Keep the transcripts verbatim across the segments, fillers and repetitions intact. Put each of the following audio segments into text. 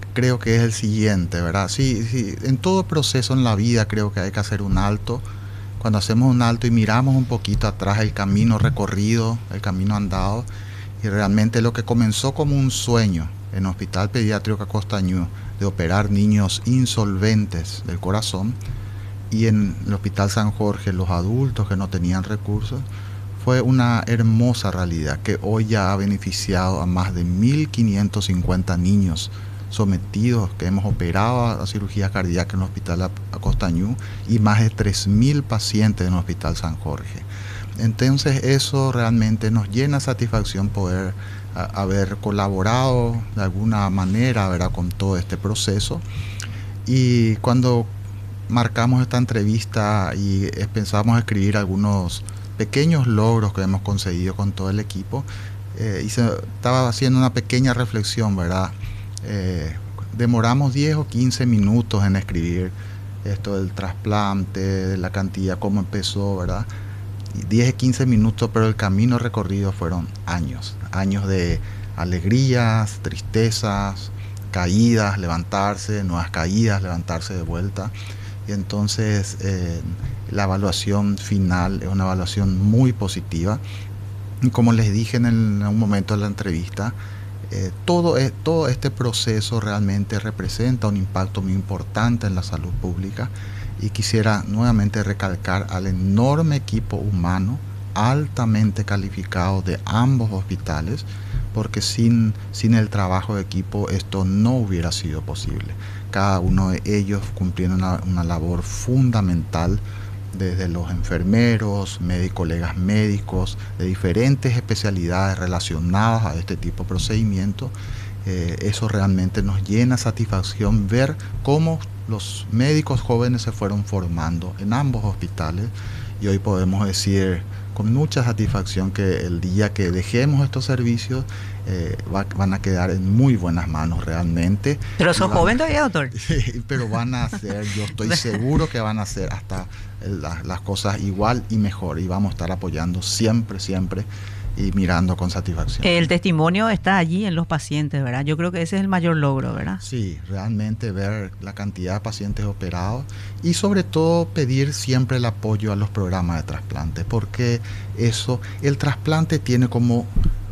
creo que es el siguiente, ¿verdad? Sí, sí, en todo proceso en la vida creo que hay que hacer un alto. Cuando hacemos un alto y miramos un poquito atrás el camino recorrido, el camino andado, y realmente lo que comenzó como un sueño en el Hospital Pediátrico Cacostañú de operar niños insolventes del corazón, y en el Hospital San Jorge los adultos que no tenían recursos, fue una hermosa realidad que hoy ya ha beneficiado a más de mil quinientos cincuenta niños sometidos, que hemos operado a cirugía cardíaca en el Hospital Acostañú, y más de tres mil pacientes en el Hospital San Jorge. Entonces eso realmente nos llena de satisfacción poder a, haber colaborado de alguna manera, ¿verdad?, con todo este proceso. Y cuando marcamos esta entrevista y pensamos escribir algunos pequeños logros que hemos conseguido con todo el equipo, eh, y se estaba haciendo una pequeña reflexión, ¿verdad? Eh, demoramos diez o quince minutos en escribir esto del trasplante, de la cantidad, cómo empezó, ¿verdad? diez o quince minutos, pero el camino recorrido fueron años, años de alegrías, tristezas, caídas, levantarse, nuevas caídas, levantarse de vuelta. Y entonces eh, la evaluación final es una evaluación muy positiva. Y como les dije en, el, en un momento de la entrevista, eh, todo, es, todo este proceso realmente representa un impacto muy importante en la salud pública, y quisiera nuevamente recalcar al enorme equipo humano altamente calificado de ambos hospitales, porque sin, sin el trabajo de equipo esto no hubiera sido posible. Cada uno de ellos cumpliendo una, una labor fundamental, desde los enfermeros, médicos, colegas médicos de diferentes especialidades relacionadas a este tipo de procedimientos. Eh, eso realmente nos llena satisfacción ver cómo los médicos jóvenes se fueron formando en ambos hospitales, y hoy podemos decir con mucha satisfacción que el día que dejemos estos servicios eh, va, van a quedar en muy buenas manos realmente. Pero sos joven todavía, doctor. Sí, pero van a hacer, yo estoy seguro que van a hacer hasta la, las cosas igual y mejor, y vamos a estar apoyando siempre, siempre, y mirando con satisfacción. El testimonio está allí en los pacientes, ¿verdad? Yo creo que ese es el mayor logro, ¿verdad? Sí, realmente ver la cantidad de pacientes operados, y sobre todo pedir siempre el apoyo a los programas de trasplante, porque eso, el trasplante tiene como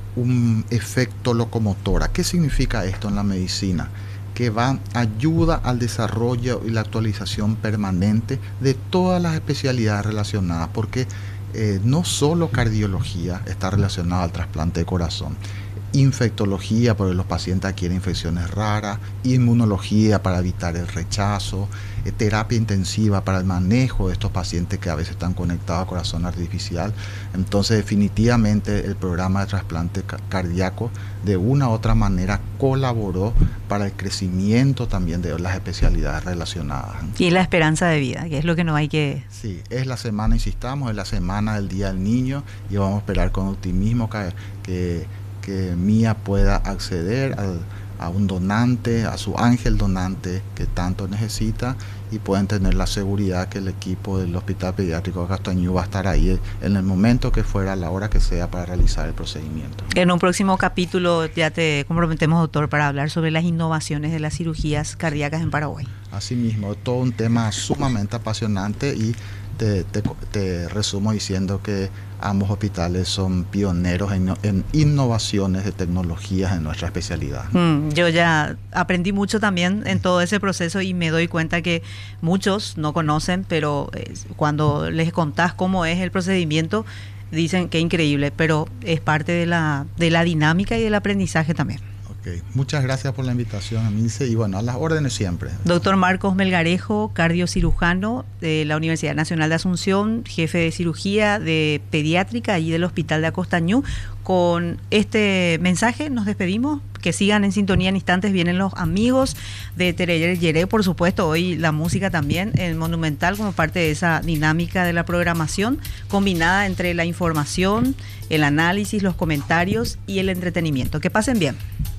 un efecto locomotora. ¿Qué significa esto en la medicina? Que va, ayuda al desarrollo y la actualización permanente de todas las especialidades relacionadas, porque Eh, no solo cardiología está relacionada al trasplante de corazón, infectología, porque los pacientes adquieren infecciones raras, inmunología para evitar el rechazo, eh, terapia intensiva para el manejo de estos pacientes que a veces están conectados a corazón artificial. Entonces definitivamente el programa de trasplante ca- cardíaco de una u otra manera colaboró para el crecimiento también de las especialidades relacionadas. Y la esperanza de vida, que es lo que no hay que... Sí, es la semana, insistamos, es la semana del Día del Niño, y vamos a esperar con optimismo que, que, que Mía pueda acceder al, a un donante, a su ángel donante que tanto necesita, y pueden tener la seguridad que el equipo del Hospital Pediátrico de Castañú va a estar ahí en el momento que fuera, a la hora que sea, para realizar el procedimiento. En un próximo capítulo ya te comprometemos, doctor, para hablar sobre las innovaciones de las cirugías cardíacas en Paraguay. Asimismo, todo un tema sumamente apasionante, y te, te, te resumo diciendo que ambos hospitales son pioneros en, en innovaciones de tecnologías en nuestra especialidad. Mm, yo ya aprendí mucho también en todo ese proceso, y me doy cuenta que muchos no conocen, pero eh, cuando les contás cómo es el procedimiento, dicen que increíble, pero es parte de la, de la dinámica y del aprendizaje también. Okay. Muchas gracias por la invitación, Emilce, y bueno, a las órdenes siempre. Doctor Marcos Melgarejo, cardiocirujano de la Universidad Nacional de Asunción, jefe de cirugía de pediátrica allí del Hospital de Acostañú. Con este mensaje nos despedimos. Que sigan en sintonía. En instantes vienen los amigos de Tereyere Yeré, por supuesto, hoy la música también en Monumental como parte de esa dinámica de la programación, combinada entre la información, el análisis, los comentarios y el entretenimiento. Que pasen bien.